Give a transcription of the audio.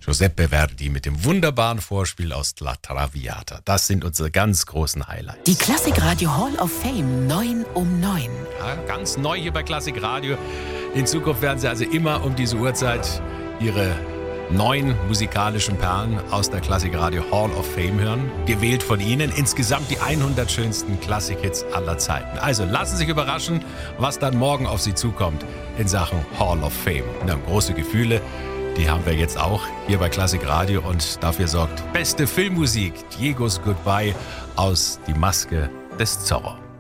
Giuseppe Verdi mit dem wunderbaren Vorspiel aus La Traviata. Das sind unsere ganz großen Highlights. Die Klassikradio Hall of Fame 9 um 9. Ja, ganz neu hier bei Klassikradio. In Zukunft werden Sie also immer um diese Uhrzeit Ihre 9 musikalischen Perlen aus der Klassikradio Hall of Fame hören. Gewählt von Ihnen. Insgesamt die 100 schönsten Klassikhits aller Zeiten. Also lassen Sie sich überraschen, was dann morgen auf Sie zukommt in Sachen Hall of Fame. Na, große Gefühle, die haben wir jetzt auch hier bei Klassikradio und dafür sorgt beste Filmmusik, Diego's Goodbye aus Die Maske des Zorro.